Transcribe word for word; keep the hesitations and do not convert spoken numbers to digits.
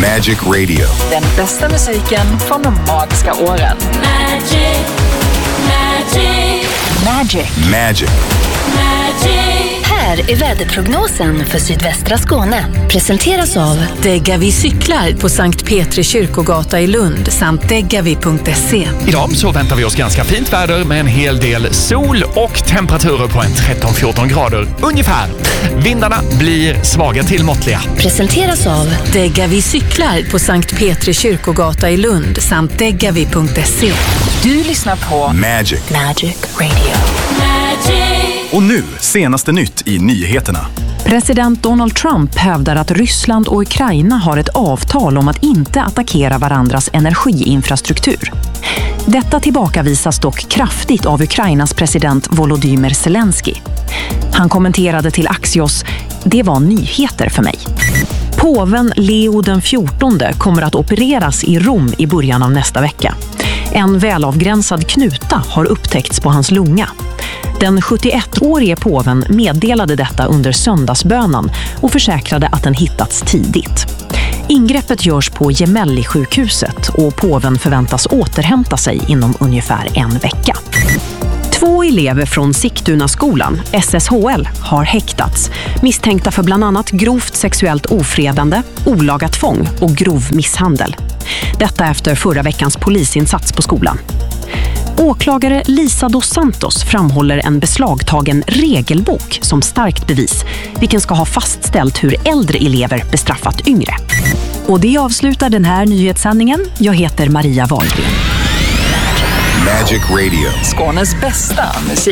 Magic Radio. Den bästa musiken från de magiska åren. Magic, magic, Magic. Magic. magic. Här är väderprognosen för sydvästra Skåne. Presenteras av Degavi cyklar på Sankt Petri kyrkogata i Lund samt degavi punkt se. Idag så väntar vi oss ganska fint väder med en hel del sol och temperaturer på en tretton fjorton grader ungefär. Vindarna blir svaga till måttliga. Presenteras av Degavi cyklar på Sankt Petri kyrkogata i Lund samt degavi punkt se. Du lyssnar på Magic. Magic Radio. Magic. Och nu, senaste nytt i nyheterna. President Donald Trump hävdar att Ryssland och Ukraina har ett avtal om att inte attackera varandras energiinfrastruktur. Detta tillbakavisas dock kraftigt av Ukrainas president Volodymyr Zelensky. Han kommenterade till Axios: "Det var nyheter för mig." Påven Leo den fjortonde kommer att opereras i Rom i början av nästa vecka. En välavgränsad knuta har upptäckts på hans lunga. Den sjuttioettårige påven meddelade detta under söndagsbönan och försäkrade att den hittats tidigt. Ingreppet görs på Gemelli-sjukhuset och påven förväntas återhämta sig inom ungefär en vecka. Två elever från Sigtunaskolan, S S H L, har häktats, misstänkta för bland annat grovt sexuellt ofredande, olaga tvång och grov misshandel. Detta efter förra veckans polisinsats på skolan. Åklagare Lisa dos Santos framhåller en beslagtagen regelbok som starkt bevis, vilken ska ha fastställt hur äldre elever bestraffat yngre. Och det avslutar den här nyhetssändningen. Jag heter Maria Wahlgren. Magic Radio. Skånes bästa musik.